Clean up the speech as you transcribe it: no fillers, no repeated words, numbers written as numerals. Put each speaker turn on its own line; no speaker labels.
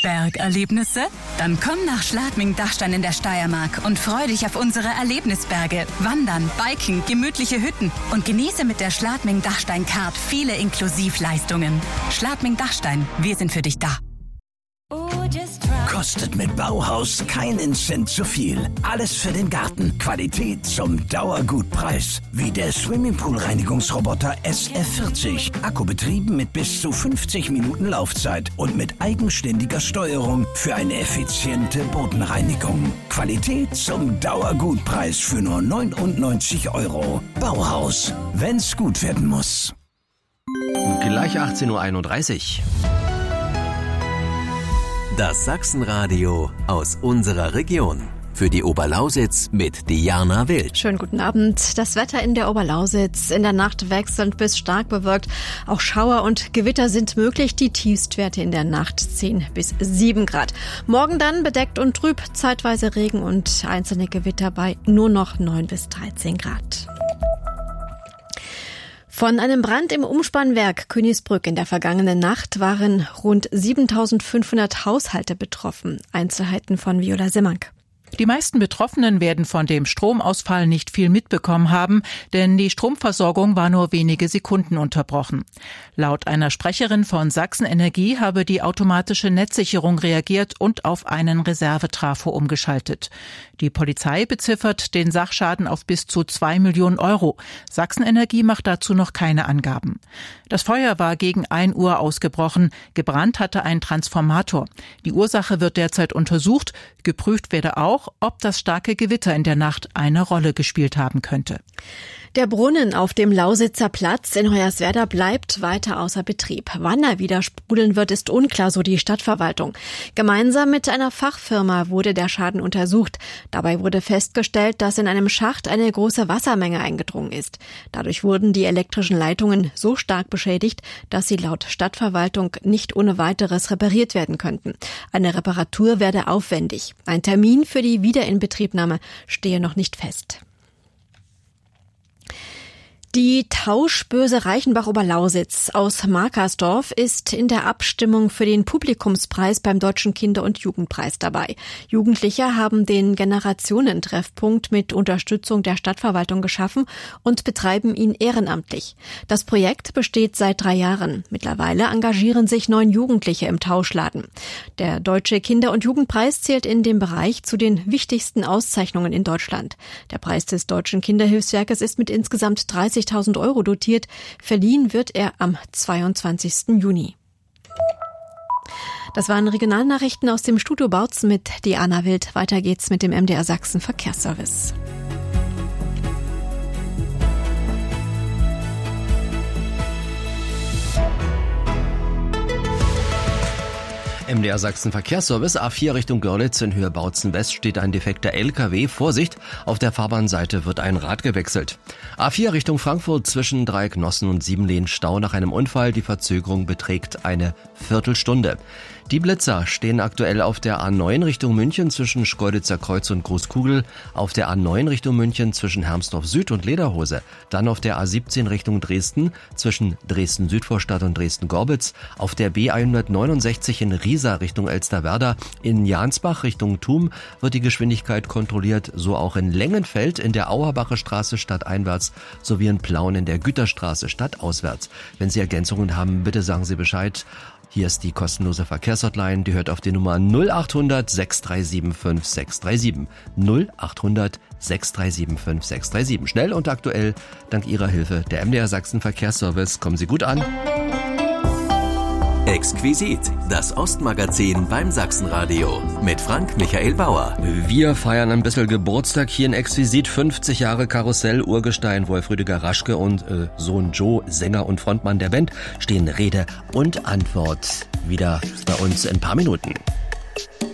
Bergerlebnisse? Dann komm nach Schladming-Dachstein in der Steiermark und freu dich auf unsere Erlebnisberge, Wandern, Biken, gemütliche Hütten und genieße mit der Schladming-Dachstein-Card viele Inklusivleistungen. Schladming-Dachstein, wir sind für dich da.
Kostet mit Bauhaus keinen Cent zu viel. Alles für den Garten. Qualität zum Dauergutpreis. Wie der Swimmingpool-Reinigungsroboter SF40. Akkubetrieben mit bis zu 50 Minuten Laufzeit und mit eigenständiger Steuerung für eine effiziente Bodenreinigung. Qualität zum Dauergutpreis für nur 99 €. Bauhaus. Wenn's gut werden muss.
Gleich 18:31 Uhr.
Das Sachsenradio aus unserer Region. Für die Oberlausitz mit Diana Wild.
Schönen guten Abend. Das Wetter in der Oberlausitz. In der Nacht wechselnd bis stark bewölkt. Auch Schauer und Gewitter sind möglich. Die Tiefstwerte in der Nacht 10 bis 7 Grad. Morgen dann bedeckt und trüb. Zeitweise Regen und einzelne Gewitter bei nur noch 9 bis 13 Grad. Von einem Brand im Umspannwerk Königsbrück in der vergangenen Nacht waren rund 7.500 Haushalte betroffen. Einzelheiten von Viola Simmank.
Die meisten Betroffenen werden von dem Stromausfall nicht viel mitbekommen haben, denn die Stromversorgung war nur wenige Sekunden unterbrochen. Laut einer Sprecherin von Sachsen-Energie habe die automatische Netzsicherung reagiert und auf einen Reservetrafo umgeschaltet. Die Polizei beziffert den Sachschaden auf bis zu 2 Millionen €. Sachsen-Energie macht dazu noch keine Angaben. Das Feuer war gegen 1 Uhr ausgebrochen. Gebrannt hatte ein Transformator. Die Ursache wird derzeit untersucht. Geprüft werde auch, ob das starke Gewitter in der Nacht eine Rolle gespielt haben könnte.
Der Brunnen auf dem Lausitzer Platz in Hoyerswerda bleibt weiter außer Betrieb. Wann er wieder sprudeln wird, ist unklar, so die Stadtverwaltung. Gemeinsam mit einer Fachfirma wurde der Schaden untersucht. Dabei wurde festgestellt, dass in einem Schacht eine große Wassermenge eingedrungen ist. Dadurch wurden die elektrischen Leitungen so stark beschädigt, dass sie laut Stadtverwaltung nicht ohne weiteres repariert werden könnten. Eine Reparatur werde aufwendig. Ein Termin für die Wiederinbetriebnahme stehe noch nicht fest. Die Tauschbörse Reichenbach-Oberlausitz aus Markersdorf ist in der Abstimmung für den Publikumspreis beim Deutschen Kinder- und Jugendpreis dabei. Jugendliche haben den Generationentreffpunkt mit Unterstützung der Stadtverwaltung geschaffen und betreiben ihn ehrenamtlich. Das Projekt besteht seit 3 Jahren. Mittlerweile engagieren sich 9 Jugendliche im Tauschladen. Der Deutsche Kinder- und Jugendpreis zählt in dem Bereich zu den wichtigsten Auszeichnungen in Deutschland. Der Preis des Deutschen Kinderhilfswerkes ist mit insgesamt 30.000 € dotiert. Verliehen wird er am 22. Juni. Das waren Regionalnachrichten aus dem Studio Bautzen mit Diana Wild. Weiter geht's mit dem MDR Sachsen Verkehrsservice.
MDR Sachsen Verkehrsservice, A4 Richtung Görlitz in Höhe Bautzen West steht ein defekter LKW. Vorsicht, auf der Fahrbahnseite wird ein Rad gewechselt. A4 Richtung Frankfurt zwischen Dreiecknossen und Siebenlehn Stau nach einem Unfall. Die Verzögerung beträgt eine Viertelstunde. Die Blitzer stehen aktuell auf der A9 Richtung München zwischen Schkeuditzer Kreuz und Großkugel, auf der A9 Richtung München zwischen Hermsdorf Süd und Lederhose, dann auf der A17 Richtung Dresden zwischen Dresden-Südvorstadt und Dresden-Gorbitz, auf der B169 in Riesa Richtung Elsterwerda, in Jansbach Richtung Thum wird die Geschwindigkeit kontrolliert, so auch in Lengenfeld in der Auerbacher Straße stadteinwärts sowie in Plauen in der Güterstraße stadtauswärts. Wenn Sie Ergänzungen haben, bitte sagen Sie Bescheid. Hier ist die kostenlose Verkehrshotline, die hört auf die Nummer 0800 637 5637. 0800 637 5637. Schnell und aktuell, dank Ihrer Hilfe, der MDR Sachsen Verkehrsservice. Kommen Sie gut an.
Exquisit, das Ostmagazin beim Sachsenradio mit Frank Michael Bauer.
Wir feiern ein bisschen Geburtstag hier in Exquisit. 50 Jahre Karussell, Urgestein, Wolf Rüdiger Raschke und Sohn Joe, Sänger und Frontmann der Band, stehen Rede und Antwort wieder bei uns in ein paar Minuten.